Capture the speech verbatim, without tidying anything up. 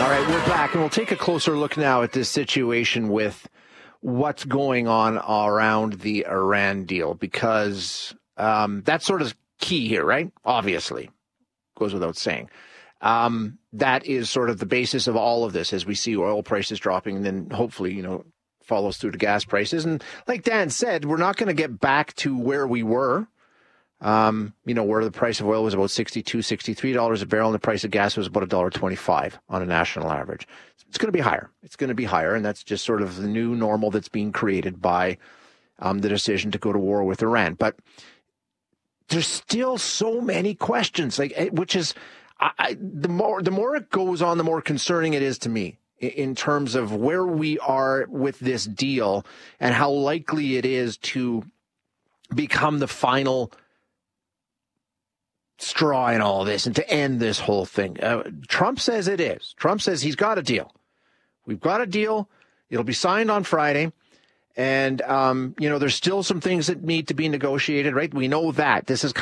All right, we're back, and we'll take a closer look now at this situation with what's going on around the Iran deal, because um, that's sort of key here, right? Obviously, goes without saying. Um, that is sort of the basis of all of this as we see oil prices dropping, and then hopefully, you know, follows through to gas prices. And like Dan said, we're not going to get back to where we were, um, you know, where the price of oil was about sixty-two, sixty-three dollars a barrel, and the price of gas was about one dollar twenty-five on a national average. It's going to be higher. It's going to be higher, and that's just sort of the new normal that's being created by um, the decision to go to war with Iran. But there's still so many questions, like which is I, I, the more the more it goes on, the more concerning it is to me in, in terms of where we are with this deal and how likely it is to become the final straw in all this and to end this whole thing. Uh, Trump says it is. Trump says he's got a deal. We've got a deal. It'll be signed on Friday. And, um, you know, there's still some things that need to be negotiated, right? We know that. This is